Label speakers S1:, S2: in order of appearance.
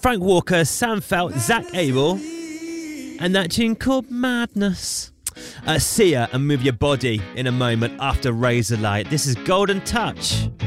S1: Frank Walker, Sam Felt, Zach Abel, and that tune called Madness. See ya and move your body in a moment after Razorlight. This is Golden Touch.